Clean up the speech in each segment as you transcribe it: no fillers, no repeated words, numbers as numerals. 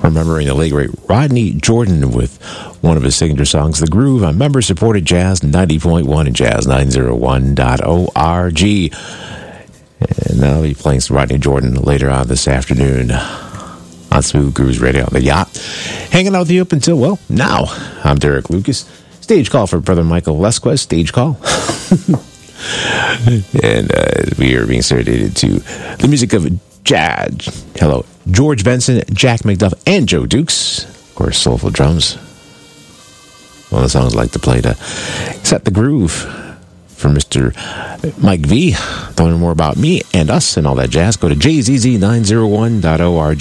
remembering the late great Rodney Jordan with one of his signature songs, The Groove, on member-supported Jazz 90.1 and Jazz901.org. And I'll be playing some Rodney Jordan later on this afternoon on Smooth Grooves Radio on the yacht. Hanging out with you up until, well, now. I'm Derek Lucas. Stage call for Brother Michael Lesquez. Stage call. And we are being serenaded to the music of jazz. Hello, George Benson, Jack McDuff, and Joe Dukes. Of course, soulful drums. One of the songs I like to play to set the groove for Mr. Mike V. To learn more about me and us and all that jazz, go to jazz901.org,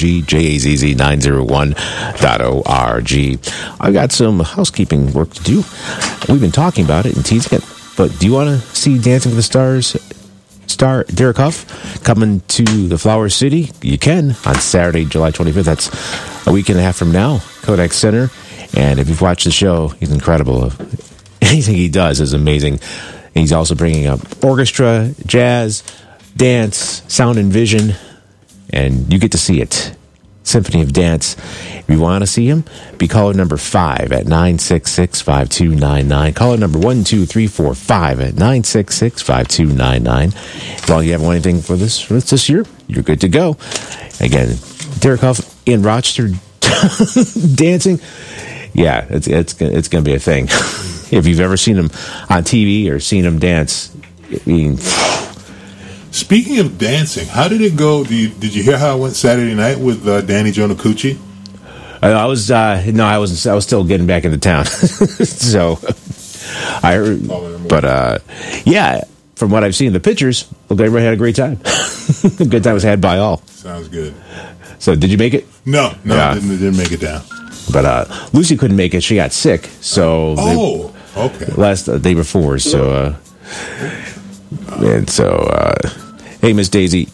jazz901.org. I've got some housekeeping work to do. We've been talking about it and teasing it, but do you want to see Dancing with the Stars star Derek Huff coming to the Flower City? You can on Saturday, July 25th. That's a week and a half from now, Kodak Center. And if you've watched the show, he's incredible. Anything he does is amazing. He's also bringing up orchestra, jazz, dance, sound and vision, and you get to see it. Symphony of Dance. If you want to see him, be caller number 5 at 966-5299. Caller number 12345 at 966-5299. As long as you haven't won anything for this year, you're good to go. Again, Derek Huff in Rochester dancing. Yeah, it's going to be a thing. If you've ever seen him on TV or seen him dance, I mean, speaking of dancing, how did it go? Did you hear how it went Saturday night with Danny Jonacucci? I was still getting back into town, so I heard. But yeah, from what I've seen in the pictures, looked like everybody had a great time. A good time was had by all. Sounds good. So, did you make it? No, yeah. Didn't make it down. But Lucy couldn't make it; she got sick. So, okay. Last day before, so and so. Hey, Miss Daisy.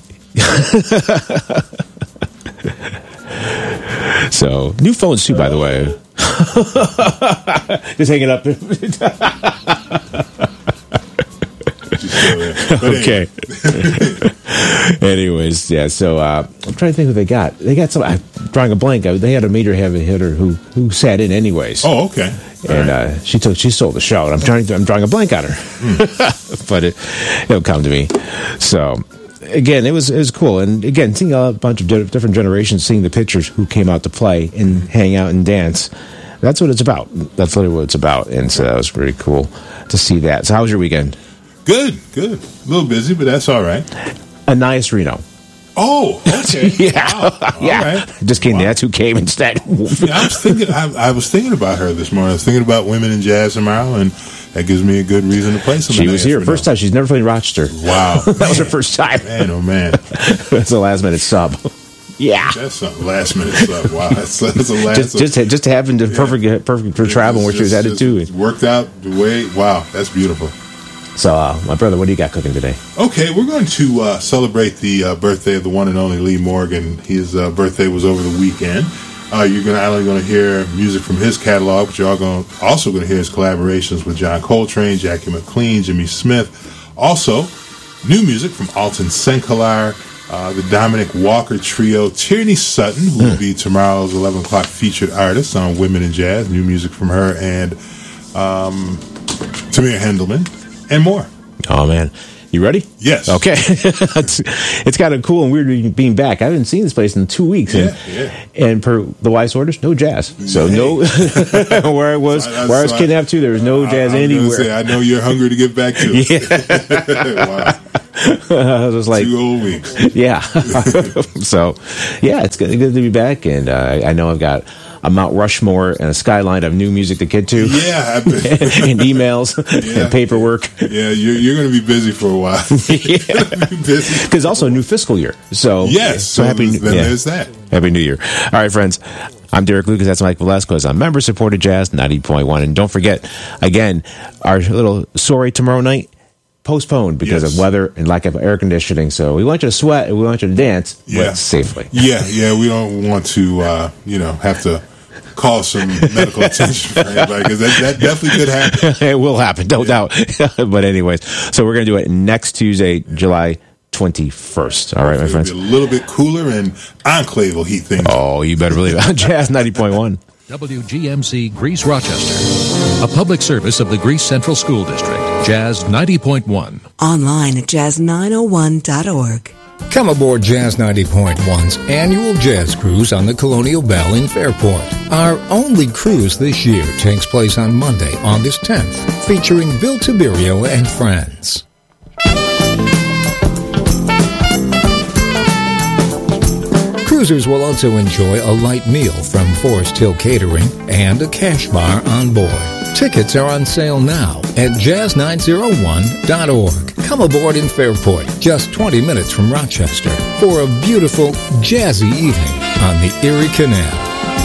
So, new phones too, by the way. Just hanging up. Okay. Anyways, yeah. So I'm trying to think who they got. They got some. I'm drawing a blank. They had a major heavy hitter who sat in anyways. Oh, okay. And right. She stole the show. And I'm drawing a blank on her, but it'll come to me. So. Again, it was cool, and again, seeing a bunch of different generations, seeing the pictures who came out to play and hang out and dance. That's what it's about. That's literally what it's about, and so that was pretty cool to see that. So, how was your weekend? Good. A little busy, but that's all right. Anais Reno. Oh, okay. Yeah, wow. Yeah. Right. Just kidding. Wow. That's who came instead. Yeah, I was thinking about her this morning. I was thinking about women in jazz tomorrow, and that gives me a good reason to play some. She was here first time. She's never played in Rochester. Wow, that was her first time. Man, oh man, that's a last minute sub. Yeah, that's something. Last minute sub. Wow, that's a last. Just happened to perfect for travel where she was headed to. It worked out the way. Wow, that's beautiful. So, my brother, what do you got cooking today? Okay, we're going to celebrate the birthday of the one and only Lee Morgan. His birthday was over the weekend. You're not only going to hear music from his catalog, but you're also going to hear his collaborations with John Coltrane, Jackie McLean, Jimmy Smith. Also, new music from Alton Senkelar, the Dominic Walker Trio, Tierney Sutton, who will be tomorrow's 11 o'clock featured artist on Women in Jazz. New music from her and Tamir Hendelman. And more. Oh, man. You ready? Yes. Okay. It's kind of cool and weird being back. I haven't seen this place in 2 weeks. And per the wise orders, no jazz. So no, where I was kidnapped to, there was no jazz anywhere. I know you're hungry to get back to it. Wow. I was like 2 whole weeks. Yeah. So, yeah, it's good to be back. And I know I've got a Mount Rushmore and a skyline of new music to get to. Yeah. And emails and paperwork. Yeah, you're going to be busy for a while. Because also a new fiscal year. So yes. So there's that. Happy New Year. All right, friends. I'm Derek Lucas. That's Mike Velasquez. I'm member-supported Jazz 90.1. And don't forget, again, our little soiree tomorrow night, postponed because of weather and lack of air conditioning. So we want you to sweat and we want you to dance, but safely. Yeah. We don't want to, have to call some medical attention for anybody because that definitely could happen. It will happen, no doubt. But anyways, so we're going to do it next Tuesday, July 21st. All right, my friends. It'll be a little bit cooler, and Enclave will heat things. Oh, you better believe it. Jazz 90.1. WGMC Greece Rochester, a public service of the Greece Central School District. Jazz 90.1. Online at jazz901.org. Come aboard Jazz 90.1's annual jazz cruise on the Colonial Belle in Fairport. Our only cruise this year takes place on Monday, August 10th, featuring Bill Tiberio and friends. Cruisers will also enjoy a light meal from Forest Hill Catering and a cash bar on board. Tickets are on sale now at jazz901.org. Come aboard in Fairport, just 20 minutes from Rochester, for a beautiful, jazzy evening on the Erie Canal.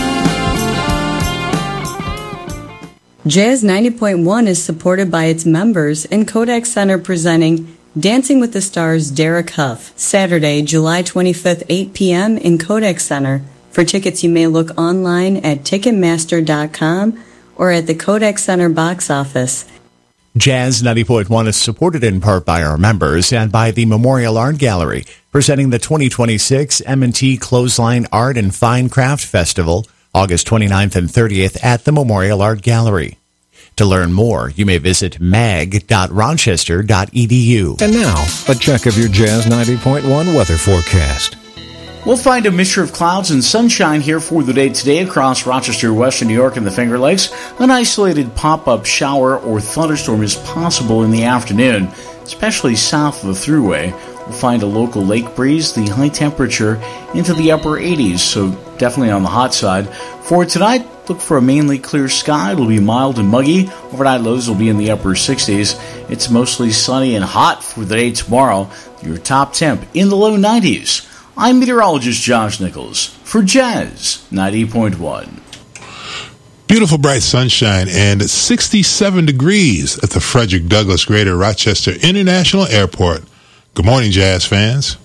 Jazz 90.1 is supported by its members and Kodak Center presenting Dancing with the Stars Derek Huff, Saturday, July 25th, 8 p.m. in Kodak Center. For tickets, you may look online at Ticketmaster.com or at the Kodak Center box office. Jazz 90.1 is supported in part by our members and by the Memorial Art Gallery, presenting the 2026 M&T Clothesline Art and Fine Craft Festival, August 29th and 30th at the Memorial Art Gallery. To learn more, you may visit mag.rochester.edu. And now, a check of your Jazz 90.1 weather forecast. We'll find a mixture of clouds and sunshine here for the day today across Rochester, Western New York, and the Finger Lakes. An isolated pop-up shower or thunderstorm is possible in the afternoon, especially south of the Thruway. We'll find a local lake breeze, the high temperature into the upper 80s, so definitely on the hot side. For tonight, look for a mainly clear sky. It'll be mild and muggy. Overnight lows will be in the upper 60s. It's mostly sunny and hot for the day tomorrow. Your top temp in the low 90s. I'm meteorologist Josh Nichols for Jazz 90.1. Beautiful bright sunshine and 67 degrees at the Frederick Douglass Greater Rochester International Airport. Good morning, Jazz fans.